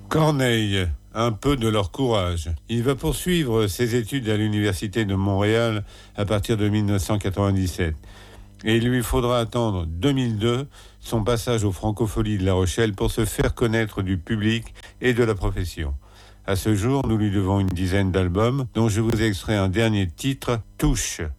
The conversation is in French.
Corneille, un peu de leur courage. Il va poursuivre ses études à l'Université de Montréal à partir de 1997. Et il lui faudra attendre 2002, son passage aux Francopholies de La Rochelle, pour se faire connaître du public et de la profession. À ce jour, nous lui devons une dizaine d'albums, dont je vous ai extrait un dernier titre, Touche.